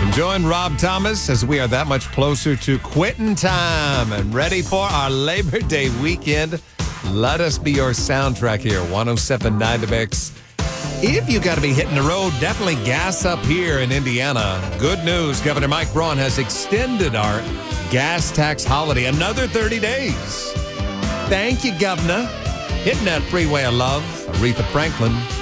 Join Rob Thomas as we are that much closer to quitting time and ready for our Labor Day weekend. Let us be your soundtrack here, 107.9 The Mix. If you got to be hitting the road, definitely gas up here in Indiana. Good news, Governor Mike Braun has extended our gas tax holiday another 30 days. Thank you, Governor. Hitting that freeway of love, Aretha Franklin.